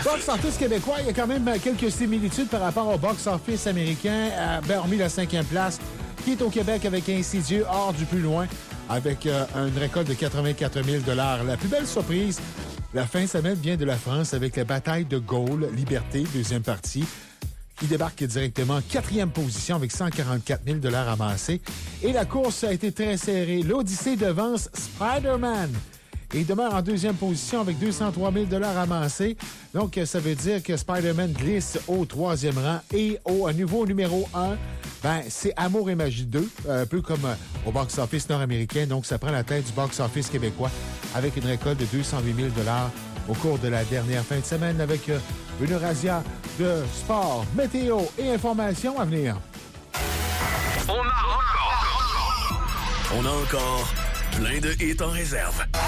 box-office québécois, il y a quand même quelques similitudes par rapport au box-office américain, hormis la 5e place, qui est au Québec avec Insidieux hors du plus loin, avec une récolte de 84 000 $. La plus belle surprise, la fin de semaine vient de la France avec la bataille de Gaulle, Liberté, deuxième partie, qui débarque directement 4e position avec 144 000 $ amassés. Et la course a été très serrée. L'Odyssée devance Spider-Man et demeure en 2e position avec 203 000 $ amassés. Donc, ça veut dire que Spider-Man glisse au 3e rang. Et au niveau numéro 1, c'est Amour et Magie 2, un peu comme au box-office nord-américain. Donc, ça prend la tête du box-office québécois avec une récolte de 208 000 $ au cours de la dernière fin de semaine avec une razzia de sport, météo et informations à venir. On a encore plein de hits en réserve.